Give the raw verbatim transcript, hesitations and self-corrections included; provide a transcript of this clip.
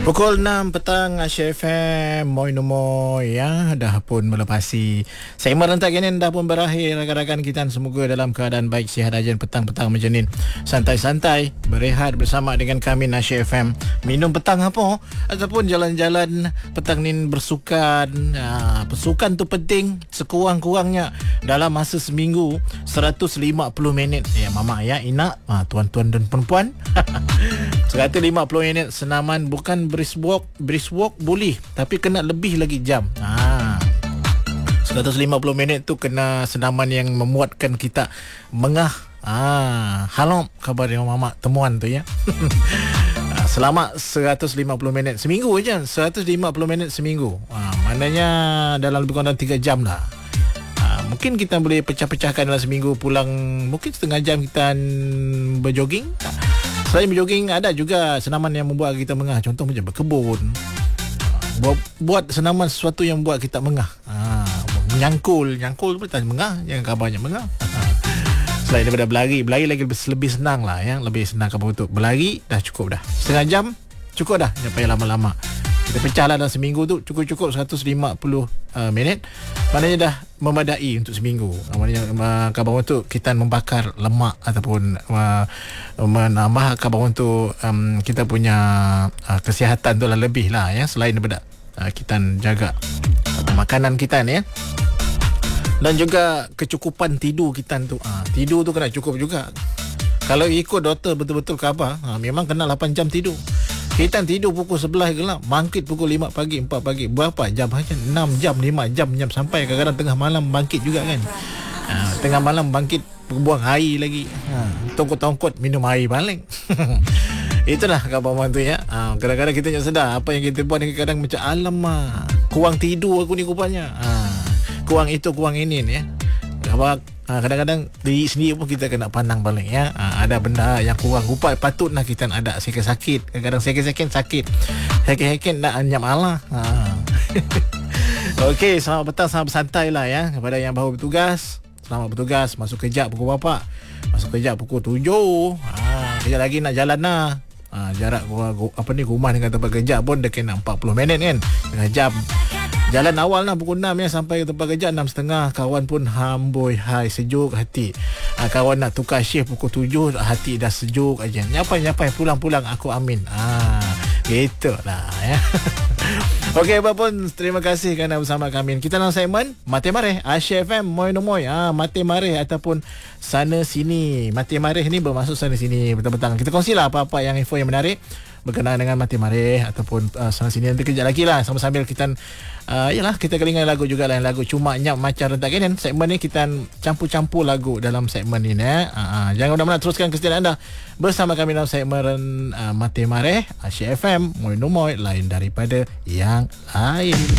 Pukul enam petang Asia F M Moi no moi ya. Dah pun melepasi segmen rentak ini dah pun berakhir. Rakan-rakan kita semoga dalam keadaan baik, sihat aja petang-petang macam ni. Santai-santai berehat bersama dengan kami Asia F M. Minum petang apa ataupun jalan-jalan petang ni bersukan. Ha, bersukan tu penting sekurang-kurangnya dalam masa seminggu seratus lima puluh minit. Ya mama ya Ina, ha, tuan-tuan dan perempuan. seratus lima puluh minit senaman, bukan brisk walk, brisk walk boleh tapi kena lebih lagi jam. Ha. seratus lima puluh minit tu kena senaman yang memuatkan kita mengah. Ah, halom khabar yang mama temuan tu ya. Selama seratus lima puluh minit seminggu je, seratus lima puluh minit seminggu. Ha, maknanya dalam lebih kurang tiga jam lah. Ha, mungkin kita boleh pecah-pecahkan dalam seminggu, pulang mungkin setengah jam kita berjoging. Selain berjoging, ada juga senaman yang membuat kita mengah. Contoh macam berkebun. Buat, buat senaman sesuatu yang membuat kita mengah. Ha, menyangkul. Nyangkul pun tak mengah. Jangan kabarnya mengah. Ha. Selain daripada berlari. Berlari lagi lebih, lebih senang lah. Ya. Lebih senang kabar untuk berlari. Dah cukup dah. Setengah jam, cukup dah. Jangan payah lama-lama. Kita pecah lah dalam seminggu tu. Cukup-cukup seratus lima puluh uh, minit. Maknanya dah memadai untuk seminggu. Maknanya uh, kabar untuk kita membakar lemak ataupun uh, menambah kabar untuk um, kita punya uh, kesihatan tu lah lebih lah ya. Selain daripada uh, kita jaga uh, makanan kita ni ya. Dan juga kecukupan tidur kita tu. Uh, tidur tu kena cukup juga. Kalau ikut doktor betul-betul khabar, uh, memang kena lapan jam tidur. Kita tidur pukul sebelas gelap, bangkit pukul lima pagi, empat pagi. Berapa jam aja? enam jam, lima jam, jam sampai kadang-kadang tengah malam bangkit juga kan. Ha, tengah malam bangkit buang air lagi. Ha, tongkot-tongkot minum air balik. Itulah khabar tu ya. Ha, kadang-kadang kita tak sedar apa yang kita buat ni, kadang macam alamak, kurang tidur aku ni rupanya. Ha, kurang itu, kurang ini ni ya. Khabar Ha, kadang-kadang diri sendiri pun kita kena pandang balik ya. Ha, ada benda yang kurang rupa, patutlah kita ada sakit-sakit. Kadang-kadang sakit-sakit sakit. Sakit-sakit nak anyam Allah. Ha. Okey, selamat petang, selamat bersantai lah ya. Kepada yang baru bertugas, selamat bertugas. Masuk kerja pukul berapa? Masuk kerja pukul tujuh. Ha, kejap lagi nak jalan lah. Ha, jarak apa ni rumah dengan tempat kerja pun dekat empat puluh minit kan. Setengah jam. Jalan awal lah pukul enam ya, sampai ke tempat kerja enam setengah. Kawan pun hamboi, hai, sejuk hati. Ha, kawan nak tukar shift pukul tujuh, hati dah sejuk aja. Nyapai-nyapai, pulang-pulang aku amin. Ah, ha, gitulah ya. Okey, apapun terima kasih kerana bersama kami. Kita dalam segmen Mati Mareh Asia F M Moi no moi. Ah, ha, Mati Mareh ataupun sana sini. Mati Mareh ni bermaksud sana sini, betul-betul. Kita kongsilah apa-apa yang info yang menarik berkenaan dengan Mati Mareh ataupun uh, sana sini. Nanti kejap lagi lah sambil-sambil kita uh, yalah kita kelingan lagu juga lah, lagu cuma nyap macam rentak kan. Segmen ni kita campur-campur lagu dalam segmen ni eh. Uh, uh, jangan mudah-mudahan teruskan kesetiaan anda bersama kami dalam segmen uh, Mati Mareh Asia F M Moi no moi, lain daripada yang lain.